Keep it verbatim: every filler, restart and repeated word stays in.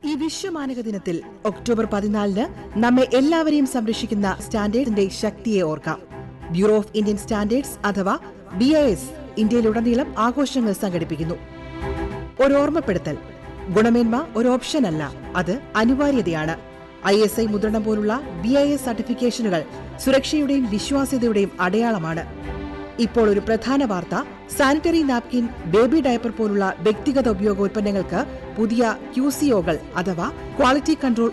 ഈ വിശ്വമാനക ദിനത്തിൽ ഒക്ടോബർ പതിനാലിന് നമ്മെ എല്ലാവരെയും സംരക്ഷിക്കുന്ന സ്റ്റാൻഡേർഡിന്റെ ശക്തിയെ ഓർക്കാം. ബ്യൂറോ ഓഫ് ഇന്ത്യൻ സ്റ്റാൻഡേർഡ്സ് അഥവാ ബി ഐ എസ് ഇന്ത്യയിലുടനീളം ആഘോഷങ്ങൾ സംഘടിപ്പിക്കുന്നു. ഒരു ഓർമ്മപ്പെടുത്തൽ: ഗുണമേന്മ ഒരു ഓപ്ഷൻ അല്ല, അത് അനിവാര്യതയാണ്. ഐ എസ് ഐ മുദ്രണം പോലുള്ള ബി ഐ എസ് സർട്ടിഫിക്കേഷനുകൾ സുരക്ഷയുടെയും വിശ്വാസ്യതയുടെയും അടയാളമാണ്. ഇപ്പോൾ ഒരു പ്രധാന വാർത്ത: സാനിറ്ററി നാപ്കിൻ, ബേബി ഡയപ്പർ പോലുള്ള വ്യക്തിഗത ഉപയോഗ ഉൽപ്പന്നങ്ങൾക്ക് പുതിയ ക്യു സി ഒകൾ അഥവാ ക്വാളിറ്റി കൺട്രോൾ